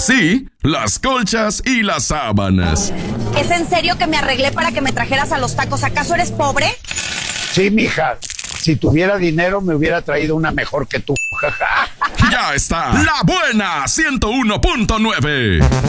sí, las colchas y las sábanas. ¿Es en serio que me arreglé para que me trajeras a los tacos? ¿Acaso eres pobre? Sí, mija. Si tuviera dinero me hubiera traído una mejor que tú. Ya está. La Buena 101.9.